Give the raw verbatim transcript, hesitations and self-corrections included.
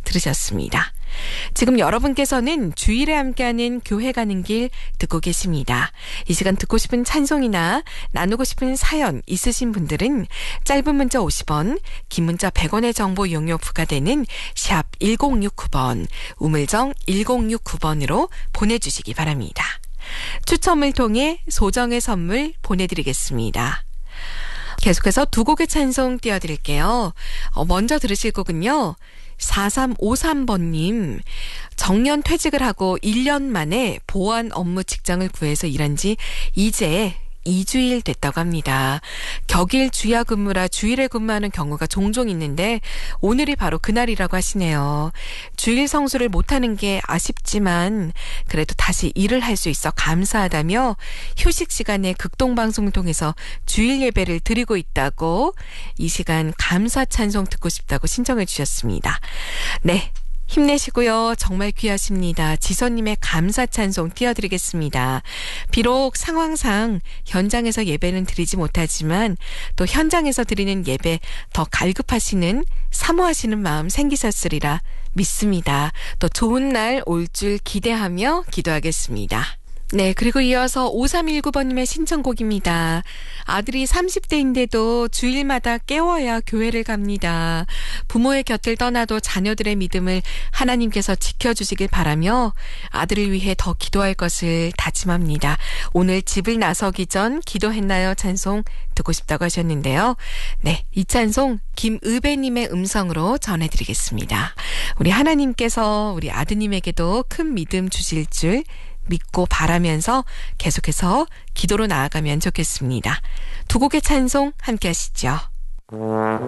들으셨습니다. 지금 여러분께서는 주일에 함께하는 교회 가는 길 듣고 계십니다. 이 시간 듣고 싶은 찬송이나 나누고 싶은 사연 있으신 분들은 짧은 문자 오십 원, 긴 문자 백 원의 정보 이용료 부과되는 샵 일공육구 번, 우물정 일공육구 번으로 보내주시기 바랍니다. 추첨을 통해 소정의 선물 보내드리겠습니다. 계속해서 두 곡의 찬송 띄워드릴게요. 어, 먼저 들으실 곡은요. 사삼오삼 번님, 정년 퇴직을 하고 일 년 만에 보안 업무 직장을 구해서 일한 지 이제 이 주일 됐다고 합니다. 격일 주야 근무라 주일에 근무하는 경우가 종종 있는데 오늘이 바로 그날이라고 하시네요. 주일 성수를 못하는 게 아쉽지만 그래도 다시 일을 할 수 있어 감사하다며 휴식 시간에 극동방송을 통해서 주일 예배를 드리고 있다고 이 시간 감사 찬송 듣고 싶다고 신청해 주셨습니다. 네. 힘내시고요. 정말 귀하십니다. 지선님의 감사 찬송 띄워드리겠습니다. 비록 상황상 현장에서 예배는 드리지 못하지만 또 현장에서 드리는 예배 더 갈급하시는 사모하시는 마음 생기셨으리라 믿습니다. 또 좋은 날 올 줄 기대하며 기도하겠습니다. 네, 그리고 이어서 오삼일구 번님의 신청곡입니다. 아들이 삼십 대인데도 주일마다 깨워야 교회를 갑니다. 부모의 곁을 떠나도 자녀들의 믿음을 하나님께서 지켜주시길 바라며 아들을 위해 더 기도할 것을 다짐합니다. 오늘 집을 나서기 전 기도했나요? 찬송 듣고 싶다고 하셨는데요. 네, 이 찬송 김의배님의 음성으로 전해드리겠습니다. 우리 하나님께서 우리 아드님에게도 큰 믿음 주실 줄 믿고 바라면서 계속해서 기도로 나아가면 좋겠습니다. 두 곡의 찬송 함께 하시죠.